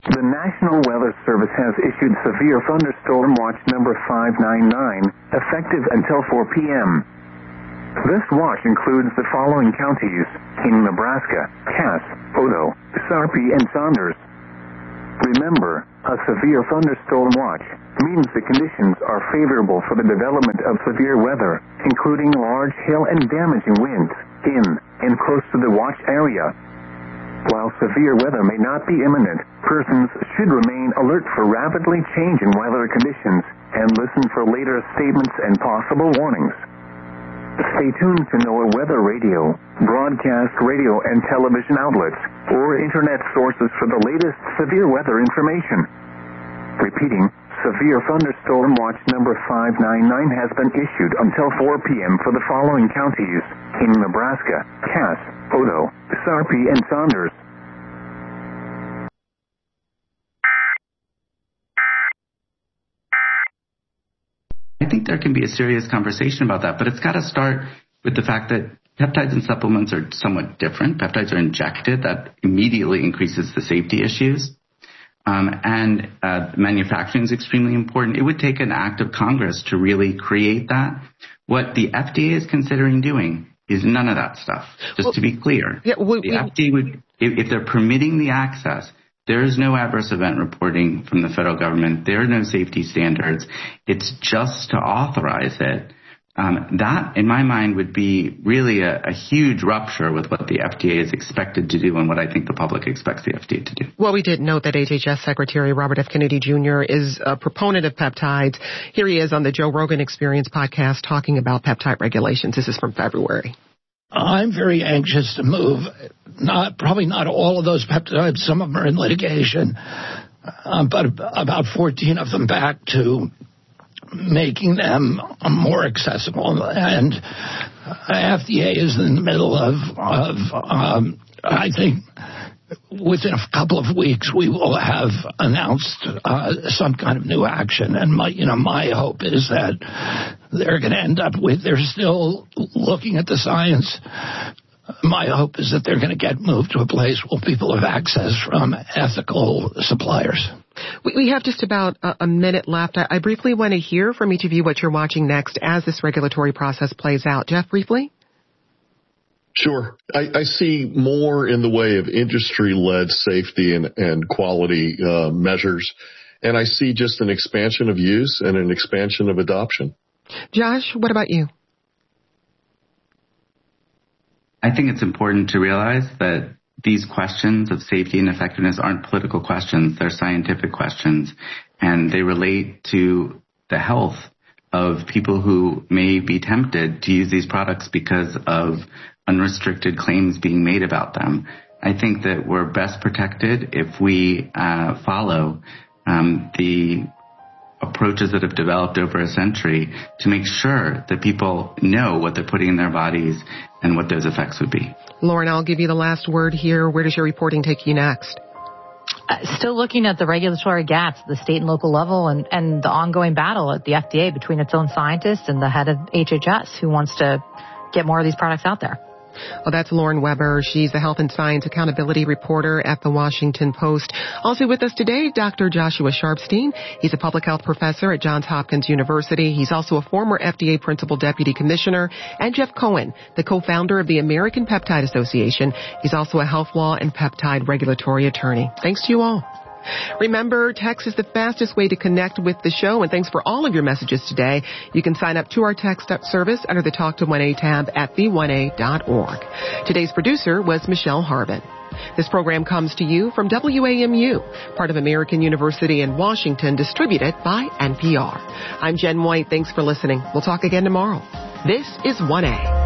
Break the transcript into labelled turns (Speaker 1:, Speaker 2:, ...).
Speaker 1: The National Weather Service has issued severe thunderstorm watch number 599, effective until 4 p.m. This watch includes the following counties: King, Nebraska, Cass, Odo, Sarpy, and Saunders. Remember, a severe thunderstorm watch means the conditions are favorable for the development of severe weather, including large hail and damaging winds in and close to the watch area. While severe weather may not be imminent, persons should remain alert for rapidly changing weather conditions and listen for later statements and possible warnings. Stay tuned to NOAA Weather Radio, broadcast radio and television outlets, or internet sources for the latest severe weather information. Repeating, severe thunderstorm watch number 599 has been issued until 4 p.m. for the following counties: King, Nebraska, Cass, Odo, Sarpy, and Saunders.
Speaker 2: I think there can be a serious conversation about that, but it's got to start with the fact that peptides and supplements are somewhat different. Peptides are injected. That immediately increases the safety issues. And manufacturing is extremely important. It would take an act of Congress to really create that. What the FDA is considering doing is none of that stuff, just to be clear. The FDA would, if they're permitting the access, there is no adverse event reporting from the federal government. There are no safety standards. It's just to authorize it. That, in my mind, would be really a huge rupture with what the FDA is expected to do and what I think the public expects the FDA to do.
Speaker 3: Well, we did note that HHS Secretary Robert F. Kennedy Jr. is a proponent of peptides. Here he is on the Joe Rogan Experience podcast talking about peptide regulations. This is from February.
Speaker 4: I'm very anxious to move, probably not all of those peptides, some of them are in litigation, but about 14 of them back to making them more accessible. And FDA is in the middle of I think within a couple of weeks we will have announced some kind of new action. And my hope is that they're going to end up with, they're still looking at the science. My hope is that they're going to get moved to a place where people have access from ethical suppliers.
Speaker 3: We have just about a minute left. I briefly want to hear from each of you what you're watching next as this regulatory process plays out. Jeff, briefly?
Speaker 5: Sure. I see more in the way of industry-led safety and quality measures, and I see just an expansion of use and an expansion of adoption.
Speaker 3: Josh, what about you?
Speaker 2: I think it's important to realize that these questions of safety and effectiveness aren't political questions. They're scientific questions, and they relate to the health of people who may be tempted to use these products because of unrestricted claims being made about them. I think that we're best protected if we follow the approaches that have developed over a century to make sure that people know what they're putting in their bodies and what those effects would be.
Speaker 3: Lauren, I'll give you the last word here. Where does your reporting take you next?
Speaker 6: Still looking at the regulatory gaps at the state and local level and the ongoing battle at the FDA between its own scientists and the head of HHS who wants to get more of these products out there.
Speaker 3: Well, that's Lauren Weber. She's the Health and Science Accountability Reporter at the Washington Post. Also with us today, Dr. Joshua Sharpstein. He's a public health professor at Johns Hopkins University. He's also a former FDA Principal Deputy Commissioner. And Jeff Cohen, the co-founder of the American Peptide Association. He's also a health law and peptide regulatory attorney. Thanks to you all. Remember, text is the fastest way to connect with the show, and thanks for all of your messages today. You can sign up to our text service under the Talk to 1A tab at v1a.org. Today's producer was Michelle Harbin. This program comes to you from WAMU, part of American University in Washington, distributed by NPR. I'm Jen White. Thanks for listening. We'll talk again tomorrow. This is 1A.